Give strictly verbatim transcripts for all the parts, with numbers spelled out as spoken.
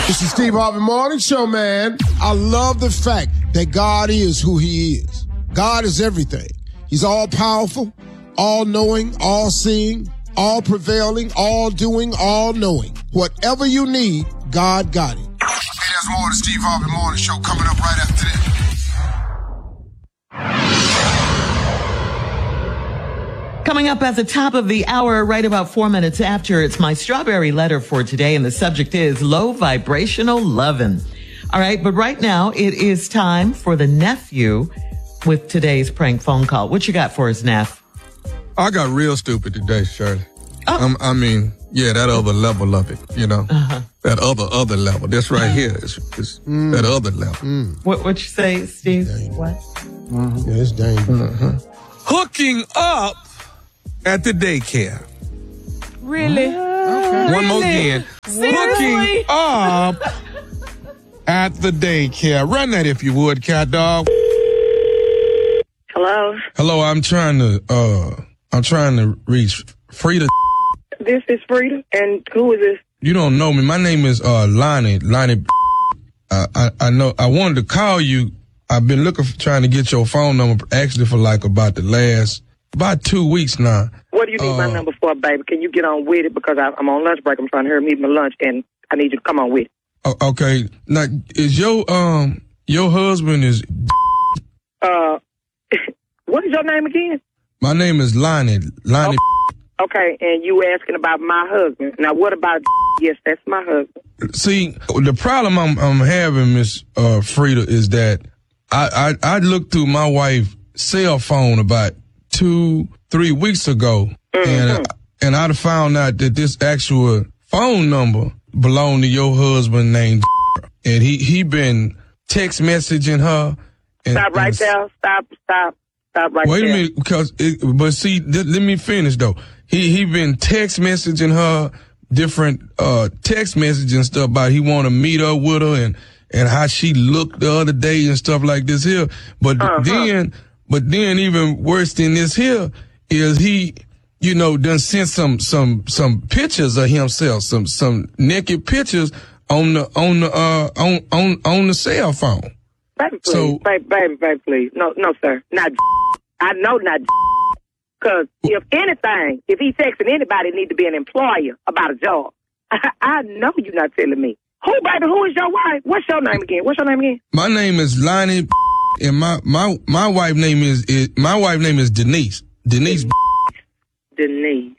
This is Steve Harvey Morning Show, man. I love the fact that God is who he is. God is everything. He's all powerful, all knowing, all seeing, all prevailing, all doing, all knowing. Whatever you need, God got it. Hey, there's more of the Steve Harvey Morning Show coming up right after this. Coming up at the top of the hour, right about four minutes after, it's my strawberry letter for today, and the subject is low vibrational lovin'. All right, but right now it is time for the nephew with today's prank phone call. What you got for us, Neff? I got real stupid today, Shirley. Oh. Um, I mean, yeah, that other level of it, you know, uh-huh. that other other level. This right here is, is mm. that other level. Mm. What what you say, Steve? What? Mm-hmm. Yeah, it's dangerous. Mm-hmm. Hooking up at the daycare. Really? Okay. One more again. Seriously? Hooking up at the daycare. Run that if you would, cat dog. Hello. Hello, I'm trying to uh I'm trying to reach Frida. This is Frida, and who is this? You don't know me. My name is uh Lonnie. Lonnie. Uh, I I know. I wanted to call you. I've been looking for trying to get your phone number actually for like about the last about two weeks now. What do you need uh, my number for, baby? Can you get on with it because I, I'm on lunch break. I'm trying to hurry me my lunch, and I need you to come on with it. Uh, okay. Now, is your um your husband is? Uh, what is your name again? My name is Lonnie. Lonnie. Oh, okay, and you asking about my husband. Now, what about? Yes, that's my husband. See, the problem I'm I'm having, Miss uh, Frida, is that I, I I looked through my wife's cell phone about two three weeks ago, mm-hmm. and and I found out that this actual phone number belonged to your husband named, and he he been text messaging her. And, stop right and, there. Stop. Stop. Stop right wait there. Wait a minute, because it, but see, th- let me finish though. He he been text messaging her different uh text messages and stuff about he want to meet up with her and and how she looked the other day and stuff like this here. But uh-huh. then, but then even worse than this here is he, you know, done sent some some some pictures of himself, some some naked pictures on the on the uh on on on the cell phone. Baby, please. So, baby, baby, baby, please. No, no, sir. Not. I know not. Because if anything, if he's texting anybody, it need to be an employer about a job. I, I know you're not telling me. Who, baby, who is your wife? What's your name again? What's your name again? My name is Lonnie, and my my my wife name is, is my wife name is Denise. Denise. Denise.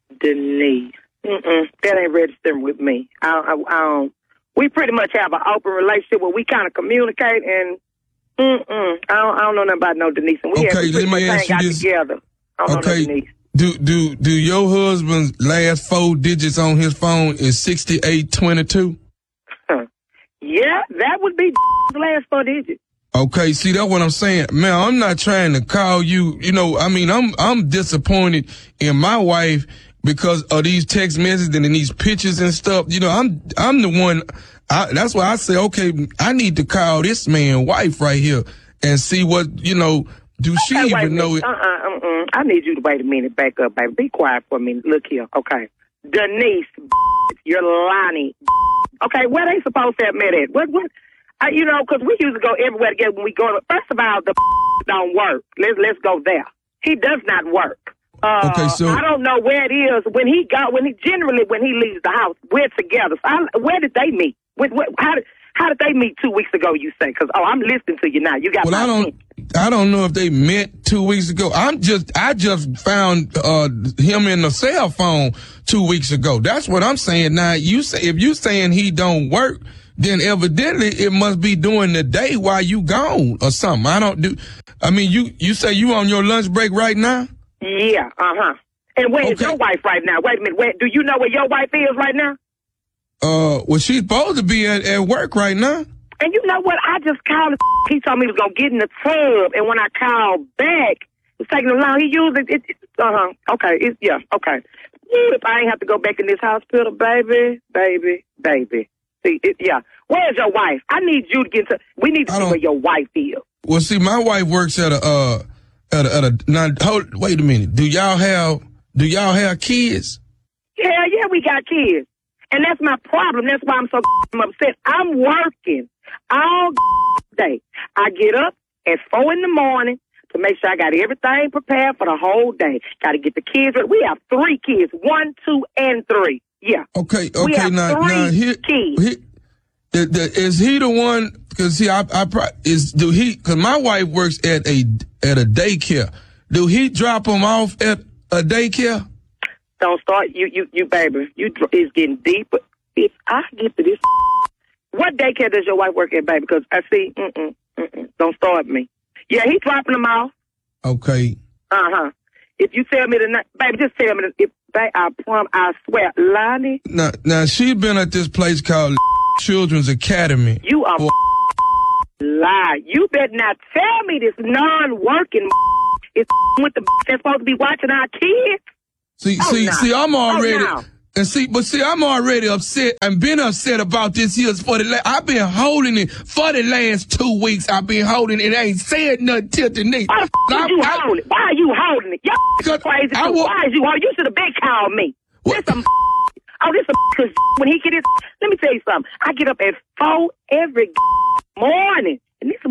Denise. Mm-mm. That ain't registering with me. I, I, I don't. We pretty much have an open relationship where we kind of communicate, and mm-mm. I don't, I don't know nothing about no Denise. And we okay, have we pretty let me much ask hang you out this. together. I don't okay, know no Denise. do do do your husband's last four digits on his phone is sixty-eight twenty-two? Huh. Yeah, that would be the last four digits. Okay, see, that's what I'm saying. Man, I'm not trying to call you, you know, I mean, I'm I'm disappointed in my wife because of these text messages and these pictures and stuff. You know, I'm I'm the one, I, that's why I say, okay, I need to call this man wife right here and see what, you know, do okay, she even know it? Uh-uh, uh-uh. I need you to wait a minute, back up, baby. Be quiet for a minute. Look here, okay. Denise, you're Lonnie. Okay, where they supposed to have met at? What, what? I, you know, because we used to go everywhere together when we go to, first of all, the don't work. Let's, let's go there. He does not work. Uh, okay, so I don't know where it is. When he got, when he, generally when he leaves the house, we're together. So I, where did they meet? What, what, how did, how did they meet two weeks ago, you say? Because, oh, I'm listening to you now. You got well, my I don't, attention. I don't know if they met two weeks ago. I'm just, I just found, uh, him in the cell phone two weeks ago. That's what I'm saying. Now, you say, if you saying he don't work, then evidently it must be during the day while you gone or something. I don't do, I mean, you, you say you on your lunch break right now? Yeah, uh-huh. And where okay. is your wife right now? Wait a minute. Where, do you know where your wife is right now? Uh, well, she's supposed to be at, at work right now. And you know what? I just called him. He told me he was going to get in the tub. And when I called back, it was taking him long. He used it. it, it uh-huh. Okay. It's, yeah, okay. If I ain't have to go back in this hospital, baby, baby, baby. See, it, yeah. Where's your wife? I need you to get to, we need to see where your wife is. Well, see, my wife works at a, uh, at a, at a, now, hold, wait a minute. Do y'all have, do y'all have kids? Yeah, yeah, we got kids. And that's my problem. That's why I'm so upset. I'm working all day. I get up at four in the morning to make sure I got everything prepared for the whole day. Got to get the kids ready. We have three kids, one, two, and three. Yeah. Okay, We okay, have now, three now, here, kids. here, the, the, is he the one, cause see, I, I, pro- is, do he, cause my wife works at a, at a daycare. Do he drop them off at a daycare? Don't start, you, you, you, baby. You, it's getting deeper. If I get to this, what daycare does your wife work at, baby? Because I see, mm-mm, mm-mm, don't start me. Yeah, he dropping them off. Okay. Uh-huh. If you tell me the, baby, just tell me the, if they, I prom, I swear, Lonnie. Now, now she's been at this place called Children's Academy. You are for- lie. You better not tell me this non-working is with the that's supposed to be watching our kids. See, Oh, see, no. see, I'm already, Oh, no. and see, but see, I'm already upset and been upset about this years for the, la- I've been holding it for the last two weeks. I've been holding it. Ain't said nothing till the next. Why the f- I- is you I- holding it? Why are you holding it? Y'all Because crazy. I too. wa- Why is you holding? You should have been called me. What? This some oh, this some because when he get his, let me tell you something. I get up at four every morning, and this some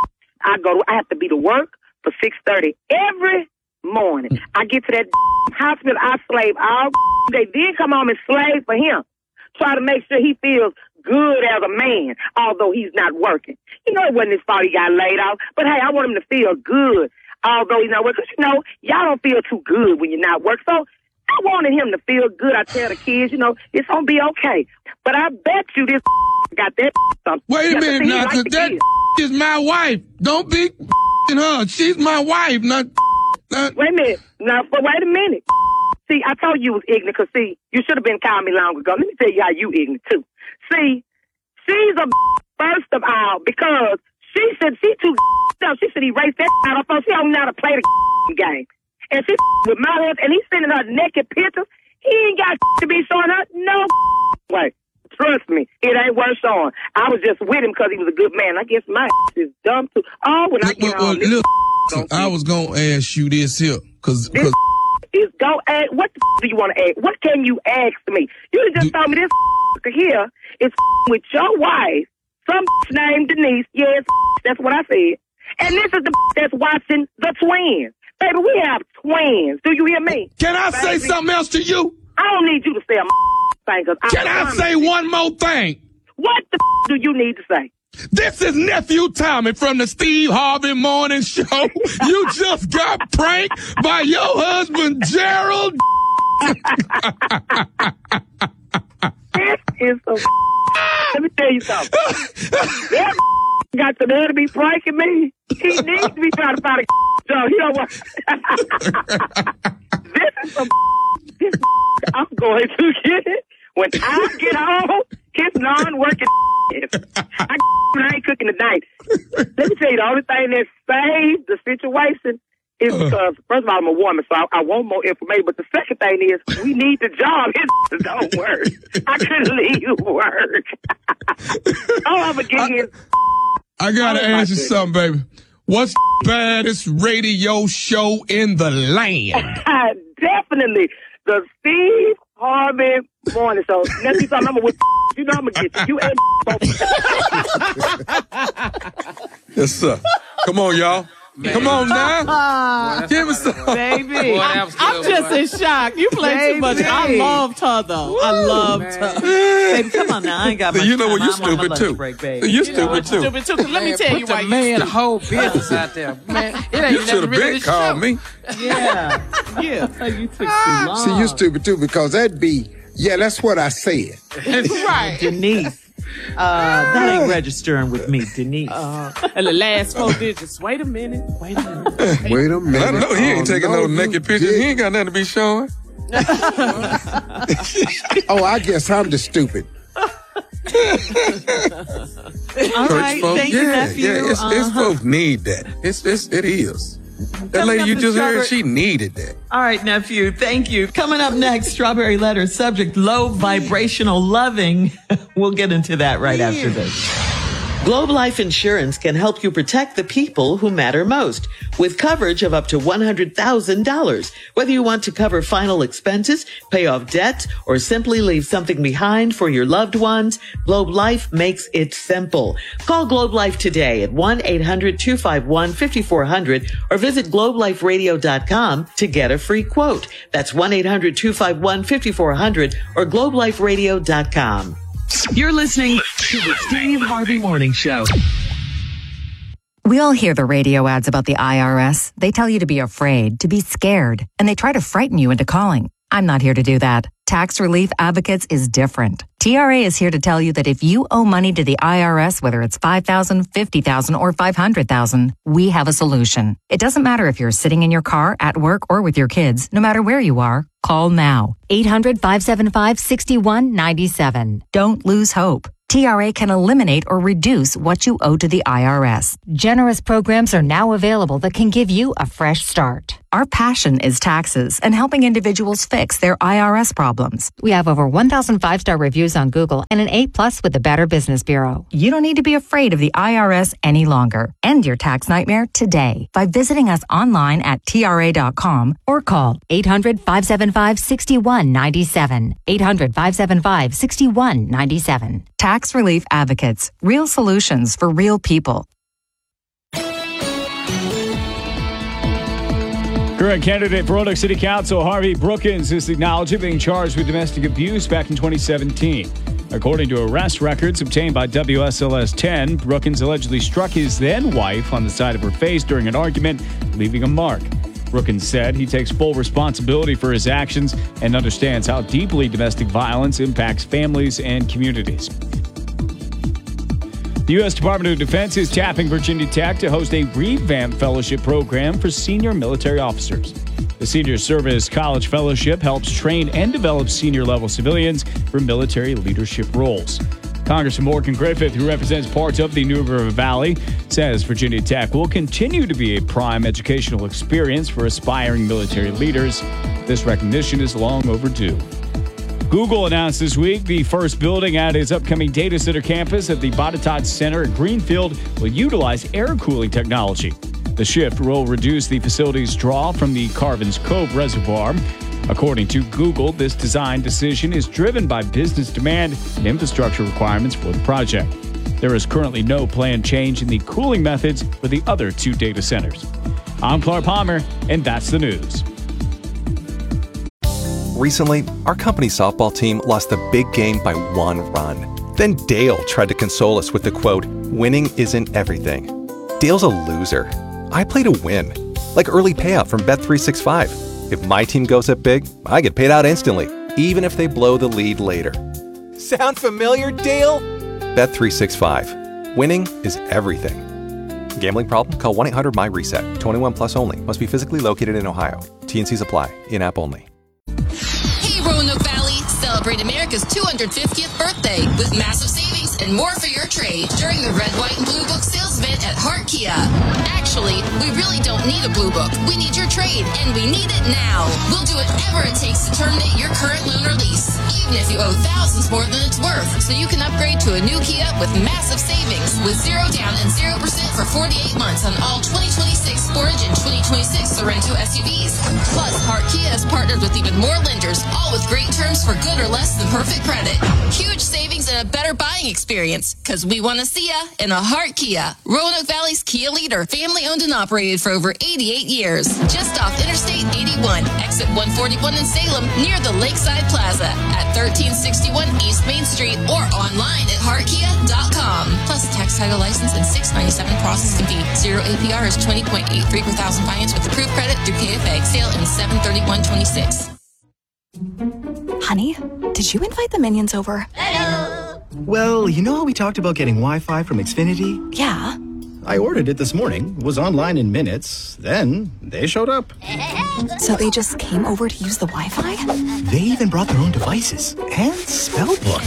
I go to. I have to be to work for six thirty every morning. I get to that hospital. I slave all day. Then come home and slave for him. Try to make sure he feels good as a man, although he's not working. You know, it wasn't his fault he got laid off, but hey, I want him to feel good, although he's not working. Because, you know, y'all don't feel too good when you're not working. So I wanted him to feel good. I tell the kids, you know, it's going to be okay. But I bet you this got that something. Wait a Yeah, minute see, he now, like cause the that kids. is my wife. Don't be in her. She's my wife, not, not. Wait a minute. Now, but wait a minute. See, I told you you was ignorant because, see, you should have been calling me long ago. Let me tell you how you ignorant, too. See, she's a first of all because she said she too dumb. She should erase that out of her. She don't know how to play the game. And she with my husband, and he's sending her naked pictures. He ain't got to be showing her no way. Trust me, it ain't worth showing. I was just with him because he was a good man. I guess my is dumb, too. Oh, when I get Well, well, home, this look, don't I fit. was gonna ask you this here, cause, This cause is go ask. What the do you want to ask? What can you ask me? You just Do- told me this here is with your wife, some named Denise. Yes, that's what I said. And this is the that's watching the twins. Baby, we have twins. Do you hear me? can I say Baby. something else to you? I don't need you to say a thing. Cause Can I promise say you. one more thing? What the do you need to say? This is Nephew Tommy from the Steve Harvey Morning Show. You just got pranked by your husband, Gerald. This is so. Let me tell you something. That got the nerve to be pranking me. He needs to be trying to find a job. He don't want. This is some. This I'm going to get it when I get home. His non-working. I, I ain't cooking tonight. Let me tell you, the only thing that saved the situation is because, first of all, I'm a woman, so I, I want more information. But the second thing is, we need the job. His don't work. I couldn't leave work. Oh, I'm gonna get his. I gotta Oh, my ask you goodness. something, baby. What's the baddest radio show in the land? Definitely the Steve Harvey Morning Show. Let me talk. I'm with you know I'm gonna get you. You ain't Yes, sir. Come on, y'all. Come on now. Give us some. Baby. Boy, that was I'm good, just boy. in shock. You play too much. I Baby. loved her though. I loved her. Baby, come on now. I ain't got much You know what? time. You I'm on my stupid lunch too. break, baby. You You know stupid what you too. stupid too. 'Cause let me Man, tell put you the why man you the whole business out there, man. It ain't You should have been called me. Yeah. Yeah. You took too long. See, you stupid too, because that'd be, yeah, that's what I said. right. Denise. Uh, that ain't registering with me, Denise. Uh, and the last four digits. Wait a minute. Wait a minute. Wait a minute. I know he ain't Oh, taking no, no naked you pictures. He did. ain't got nothing to be showing. Oh, I guess I'm the stupid. All right. folks, Thank you, yeah, nephew. yeah, it's, it's Uh-huh. folks need that. It's, it's, it is. That Coming lady up you in just heard, Strawberry- she needed that. All right, nephew. Thank you. Coming up next, Strawberry Letter subject, low vibrational loving. We'll get into that right after this. Globe Life Insurance can help you protect the people who matter most with coverage of up to one hundred thousand dollars. Whether you want to cover final expenses, pay off debt, or simply leave something behind for your loved ones, Globe Life makes it simple. Call Globe Life today at one eight hundred two five one five four zero zero or visit globe life radio dot com to get a free quote. That's one eight hundred two five one five four zero zero or globe life radio dot com. You're listening to the Steve Harvey Morning Show. We all hear the radio ads about the I R S. They tell you to be afraid, to be scared, and they try to frighten you into calling. I'm not here to do that. Tax Relief Advocates is different. T R A is here to tell you that if you owe money to the I R S, whether it's five thousand dollars, fifty thousand dollars, or five hundred thousand dollars, we have a solution. It doesn't matter if you're sitting in your car, at work, or with your kids. No matter where you are, call now. eight hundred, five seven five, six one nine seven. Don't lose hope. T R A can eliminate or reduce what you owe to the I R S. Generous programs are now available that can give you a fresh start. Our passion is taxes and helping individuals fix their I R S problems. We have over one thousand five-star reviews on Google and an A plus with the Better Business Bureau. You don't need to be afraid of the I R S any longer. End your tax nightmare today by visiting us online at T R A dot com or call eight hundred, five seven five, six one nine seven. eight hundred, five seven five, six one nine seven. Tax Relief Advocates. Real solutions for real people. Current candidate for Roanoke City Council, Harvey Brookins, is acknowledged being charged with domestic abuse back in twenty seventeen. According to arrest records obtained by W S L S ten, Brookins allegedly struck his then-wife on the side of her face during an argument, leaving a mark. Brookins said he takes full responsibility for his actions and understands how deeply domestic violence impacts families and communities. The U S Department of Defense is tapping Virginia Tech to host a revamped fellowship program for senior military officers. The Senior Service College Fellowship helps train and develop senior-level civilians for military leadership roles. Congressman Morgan Griffith, who represents parts of the New River Valley, says Virginia Tech will continue to be a prime educational experience for aspiring military leaders. This recognition is long overdue. Google announced this week the first building at its upcoming data center campus at the Botetourt Center in Greenfield will utilize air cooling technology. The shift will reduce the facility's draw from the Carvins Cove Reservoir. According to Google, this design decision is driven by business demand and infrastructure requirements for the project. There is currently no planned change in the cooling methods for the other two data centers. I'm Clark Palmer, and that's the news. Recently, our company softball team lost the big game by one run. Then Dale tried to console us with the quote, "Winning isn't everything." Dale's a loser. I play to win, like early payout from Bet three sixty-five. If my team goes up big, I get paid out instantly, even if they blow the lead later. Sound familiar, Dale? Bet three sixty-five. Winning is everything. Gambling problem? Call one eight hundred M Y reset. twenty-one plus only. Must be physically located in Ohio. T N Cs apply. In-app only. Hey, Roanoke Valley. Celebrate America's two hundred fiftieth birthday with massive savings and more for your trade during the Red, White, and Blue Book sales event at Hart Kia. Actually, we really don't need a Blue Book. We need your trade, and we need it now. We'll do whatever it takes to terminate your current loan or lease, even if you owe thousands more than it's worth, so you can upgrade to a new Kia with massive savings with zero down and zero percent for forty-eight months on all twenty twenty-six Sportage and twenty twenty-six Sorento S U Vs. Plus, Hart Kia has partnered with even more lenders, all with great terms for good or less than perfect credit. Huge savings and a better buying experience, because we want to see ya in a Hart Kia. Roanoke Valley's Kia leader, family owned and operated for over eighty-eight years. Just off Interstate eighty-one, exit one forty-one in Salem, near the Lakeside Plaza at thirteen sixty-one East Main Street or online at hart kia dot com. Plus tax, title, license, and six ninety-seven processing fee. Zero A P R is twenty point eight three per thousand finance with approved credit through K F A. Sale in seven thirty-one twenty-six. Honey, did you invite the minions over? Hello. Well, you know how we talked about getting Wi-Fi from Xfinity? Yeah. I ordered it this morning, was online in minutes, then they showed up. So they just came over to use the Wi-Fi? They even brought their own devices and spell book.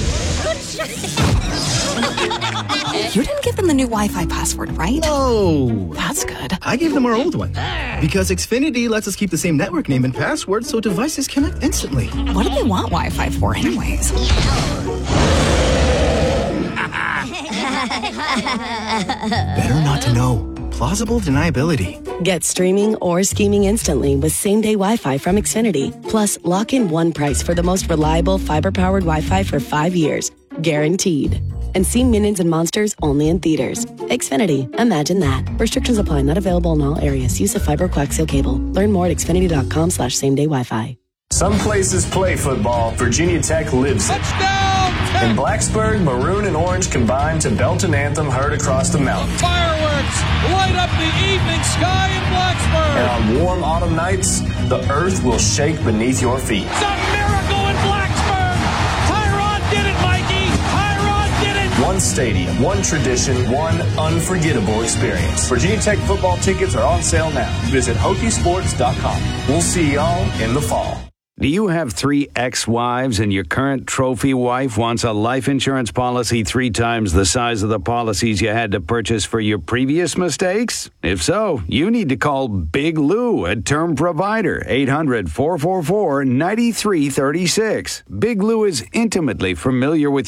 You didn't give them the new Wi-Fi password, right? No. That's good. I gave them our old one. Because Xfinity lets us keep the same network name and password so devices connect instantly. What do they want Wi-Fi for anyways? Better not to know. Plausible deniability. Get streaming or scheming instantly with same-day Wi-Fi from Xfinity. Plus, lock in one price for the most reliable fiber-powered Wi-Fi for five years. Guaranteed. And see Minions and Monsters only in theaters. Xfinity. Imagine that. Restrictions apply. Not available in all areas. Use of fiber coaxial cable. Learn more at xfinity.com slash same-day Wi-Fi. Some places play football. Virginia Tech lives it. Touchdown! In Blacksburg, maroon and orange combine to belt an anthem heard across the mountain. The fireworks light up the evening sky in Blacksburg. And on warm autumn nights, the earth will shake beneath your feet. It's a miracle in Blacksburg. Tyrod did it, Mikey. Tyrod did it. One stadium, one tradition, one unforgettable experience. Virginia Tech football tickets are on sale now. Visit Hokie Sports dot com. We'll see y'all in the fall. Do you have three ex-wives and your current trophy wife wants a life insurance policy three times the size of the policies you had to purchase for your previous mistakes? If so, you need to call Big Lou at Term Provider, eight hundred, four four four, nine three three six. Big Lou is intimately familiar with